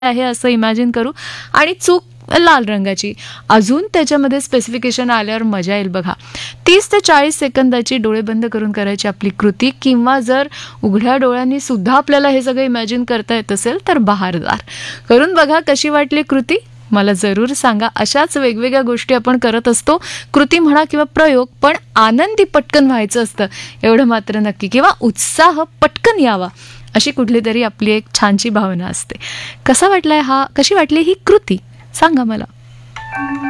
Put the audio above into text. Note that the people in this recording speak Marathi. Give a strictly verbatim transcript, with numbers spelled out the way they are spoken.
आहे असं इमॅजिन करू आणि चूक लाल रंगाची. अजून त्याच्यामध्ये स्पेसिफिकेशन आल्यावर मजा येईल बघा. तीस ते चाळीस सेकंदाची डोळे बंद करून करायची आपली कृती, किंवा जर उघड्या डोळ्यांनी सुद्धा आपल्याला हे सगळं इमॅजिन करता येत असेल तर बहारदार. करून बघा कशी वाटली कृती, मला जरूर सांगा. अशाच वेगवेगळ्या गोष्टी आपण करत असतो, कृती म्हणा किंवा प्रयोग, पण आनंदी पटकन व्हायचं असतं एवढं मात्र नक्की, किंवा उत्साह पटकन यावा अशी कुठली तरी आपली एक छानशी भावना असते. कसा वाटलाय हा, कशी वाटली ही कृती सांगा मला.